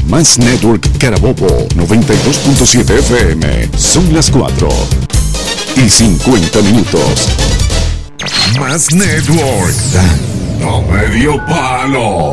Más Network Carabobo 92.7 FM. Son las 4:50. Más Network. Dando medio palo.